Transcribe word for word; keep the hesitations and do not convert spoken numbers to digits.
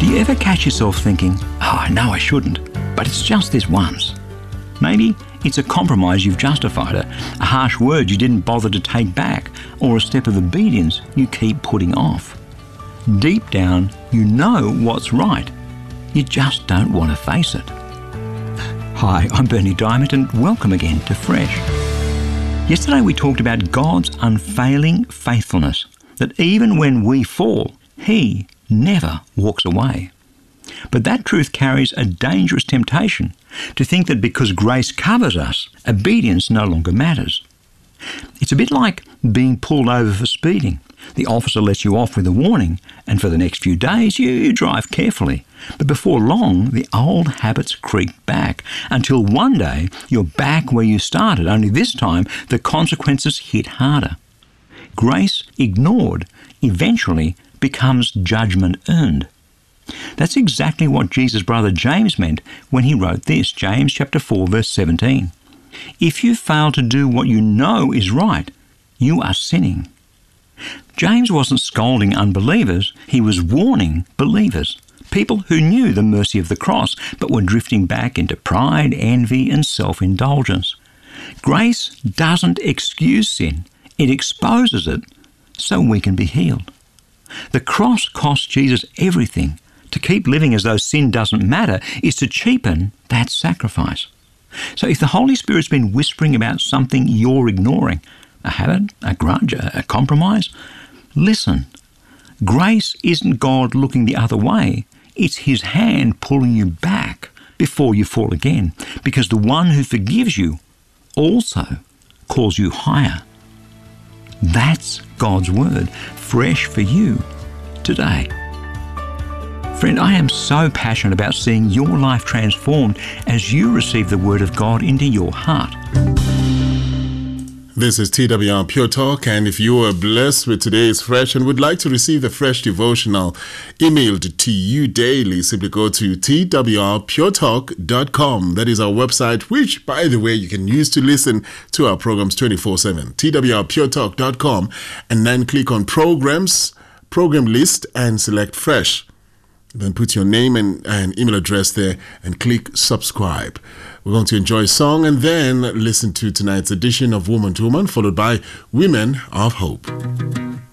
Do you ever catch yourself thinking, oh, I know I shouldn't, but it's just this once? Maybe it's a compromise you've justified, a, a harsh word you didn't bother to take back, or a step of obedience you keep putting off. Deep down, you know what's right. You just don't want to face it. Hi, I'm Bernie Diamond and welcome again to Fresh. Yesterday we talked about God's unfailing faithfulness, that even when we fall, He never walks away. But that truth carries a dangerous temptation to think that because grace covers us, obedience no longer matters. It's a bit like being pulled over for speeding. The officer lets you off with a warning, and for the next few days you, you drive carefully. But before long, the old habits creep back, until one day you're back where you started, only this time the consequences hit harder. Grace ignored eventually becomes judgment earned. That's exactly what Jesus' brother James meant when he wrote this, James chapter four, verse seventeen. If you fail to do what you know is right, you are sinning. James wasn't scolding unbelievers, he was warning believers, people who knew the mercy of the cross but were drifting back into pride, envy and self-indulgence. Grace doesn't excuse sin, it exposes it so we can be healed. The cross cost Jesus everything. To keep living as though sin doesn't matter is to cheapen that sacrifice. So if the Holy Spirit's been whispering about something you're ignoring, a habit, a grudge, a compromise, listen. Grace isn't God looking the other way. It's His hand pulling you back before you fall again, because the one who forgives you also calls you higher. That's God's word, fresh for you today. Friend, I am so passionate about seeing your life transformed as you receive the word of God into your heart. This is T W R Pure Talk, and if you are blessed with today's Fresh and would like to receive the Fresh devotional emailed to you daily, simply go to T W R pure talk dot com. That is our website, which, by the way, you can use to listen to our programs twenty-four seven. T W R pure talk dot com, and then click on Programs, Program List, and select Fresh. Then put your name and, and email address there and click subscribe. We're going to enjoy a song and then listen to tonight's edition of Woman to Woman, followed by Women of Hope.